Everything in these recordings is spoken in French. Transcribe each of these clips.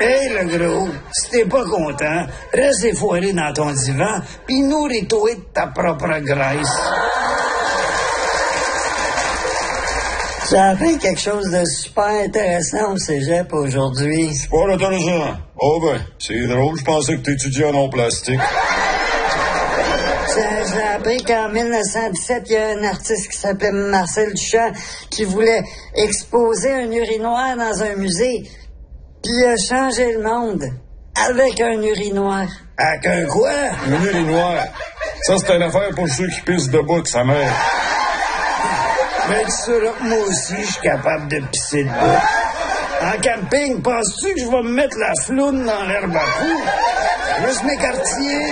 Hey, le gros, si t'es pas content, reste effoiré dans ton divan, pis nourris-toi de ta propre graisse. J'ai appris quelque chose de super intéressant au cégep aujourd'hui. C'est pas intéressant. Oh ben, c'est drôle, je pensais que t'étudiais en plastique. J'ai appris qu'en 1917, il y a un artiste qui s'appelait Marcel Duchamp qui voulait exposer un urinoir dans un musée. Puis il a changé le monde avec un urinoir. Avec un quoi? Un urinoir. Ça, c'est une affaire pour ceux qui pissent debout de sa mère. Mais tu sauras que moi aussi, je suis capable de pisser debout. En camping, penses-tu que je vais me mettre la floune dans l'herbe à fou? Juste m'écartiller.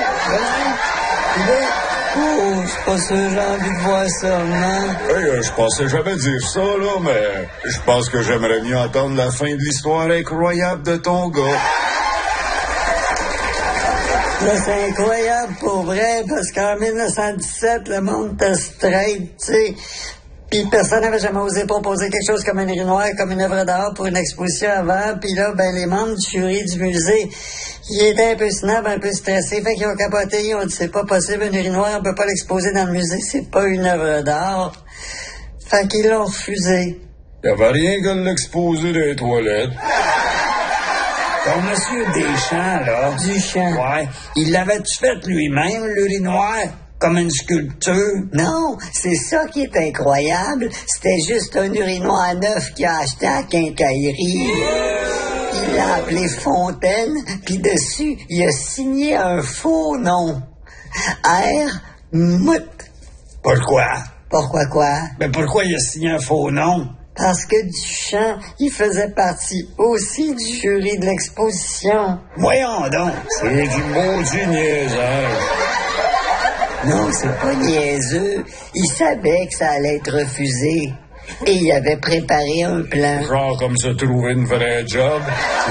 Oh, je suis pas sûr, j'ai envie de voir ça, non? Hey, je pensais jamais dire ça, là, mais je pense que j'aimerais mieux entendre la fin de l'histoire incroyable de ton gars. Là, c'est incroyable pour vrai, parce qu'en 1917, le monde était straight, tu sais. Puis personne n'avait jamais osé proposer quelque chose comme un urinoir, comme une œuvre d'art pour une exposition avant. Puis là, ben les membres du jury du musée, ils étaient un peu snobs, un peu stressés. Fait qu'ils ont capoté, ils ont dit, c'est pas possible, un urinoir, on peut pas l'exposer dans le musée, c'est pas une œuvre d'art. Fait qu'ils l'ont refusé. Y avait rien que de l'exposer dans les toilettes. Ton monsieur Deschamps, là. Duchamp. Ouais. Il l'avait-tu fait lui-même, l'urinoir? Comme une sculpture? Non, c'est ça qui est incroyable. C'était juste un urinoir neuf qu'il a acheté à la quincaillerie. Il l'a appelé Fontaine, puis dessus, il a signé un faux nom. R. Mout. Pourquoi? Pourquoi quoi? Ben pourquoi il a signé un faux nom? Parce que Duchamp, il faisait partie aussi du jury de l'exposition. Voyons donc. C'est du maudit niaisage. Non, c'est pas niaiseux. Il savait que ça allait être refusé. Et il avait préparé un plan. Genre comme se trouver une vraie job.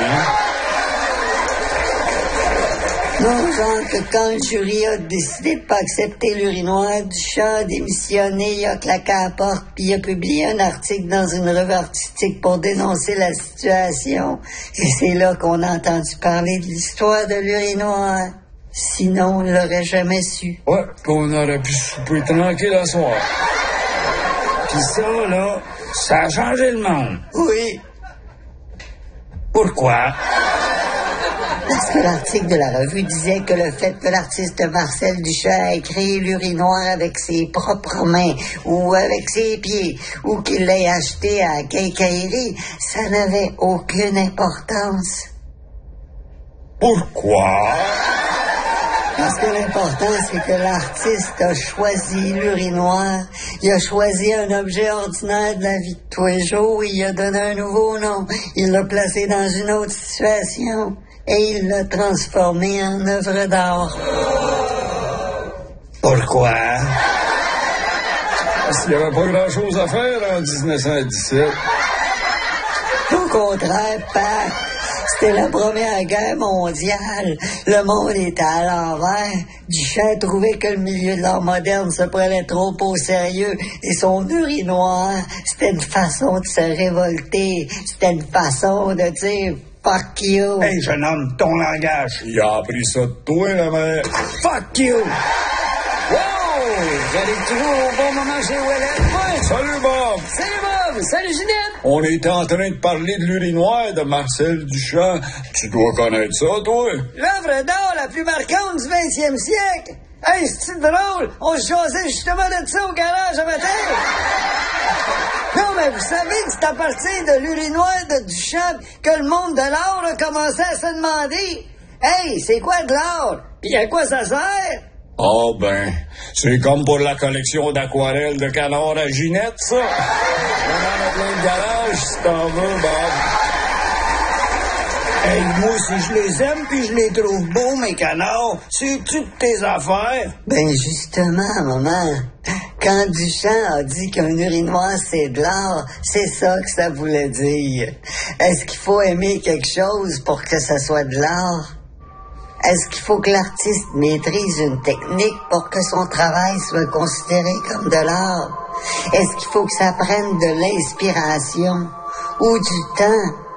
Non, genre que quand le jury a décidé de pas accepter l'urinoir, Duchamp a démissionné, il a claqué à la porte, puis il a publié un article dans une revue artistique pour dénoncer la situation. Et c'est là qu'on a entendu parler de l'histoire de l'urinoir. Sinon, on l'aurait jamais su. Ouais, pis on aurait pu souper tranquille à soir. Pis ça, là, ça a changé le monde. Oui, Pourquoi? parce que l'article de la revue disait que le fait que l'artiste Marcel Duchamp ait créé l'urinoir avec ses propres mains ou avec ses pieds ou qu'il l'ait acheté à la quincaillerie, ça n'avait aucune importance. Pourquoi? Parce que l'important, c'est que l'artiste a choisi l'urinoir. Il a choisi un objet ordinaire de la vie de tous les jours et il a donné un nouveau nom. Il l'a placé dans une autre situation et il l'a transformé en œuvre d'art. Pourquoi? Parce qu'il n'y avait pas grand-chose à faire en 1917. Au contraire, Pat, c'était la Première Guerre mondiale. Le monde était à l'envers. Duchamp trouvait que le milieu de l'art moderne se prenait trop au sérieux. Et son urinoir, c'était une façon de se révolter. C'était une façon de dire « fuck you ». Hey, jeune homme, ton langage. Il a appris ça de toi, la mère. Fuck you! Wow! J'arrive toujours au bon moment chez Ouellet. Salut, Bob! Salut Bob! Salut Ginette! On était en train de parler de l'urinoir de Marcel Duchamp. Tu dois connaître ça, toi? L'œuvre d'art la plus marquante du 20e siècle. Hey, c'est drôle. On se jasait justement de ça au garage ce matin. Non, mais vous savez que c'est à partir de l'urinoir de Duchamp que le monde de l'art a commencé à se demander « Hey, c'est quoi de l'art? Puis à quoi ça sert? » Oh ben, c'est comme pour la collection d'aquarelles de canard à Ginette, ça. On en a plein de garage, si t'en veux, Bob. Hey, moi, si je les aime puis je les trouve beaux, mes canards, c'est-tu de tes affaires? Ben justement, maman, quand Duchamp a dit qu'un urinoir c'est de l'art, c'est ça que ça voulait dire. Est-ce qu'il faut aimer quelque chose pour que ça soit de l'art? Est-ce qu'il faut que l'artiste maîtrise une technique pour que son travail soit considéré comme de l'art? Est-ce qu'il faut que ça prenne de l'inspiration ou du temps